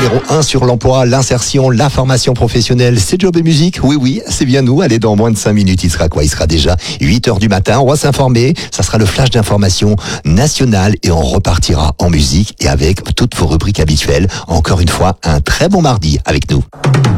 numéro 1 sur l'emploi, l'insertion, la formation professionnelle. C'est Job et Musique. Oui, c'est bien nous. Allez, dans moins de 5 minutes, il sera quoi? Il sera déjà 8h du matin. On va s'informer. Ça sera le flash d'information nationale et on repartira en musique et avec toutes vos rubriques habituelles. Encore une fois, un très bon mardi avec nous.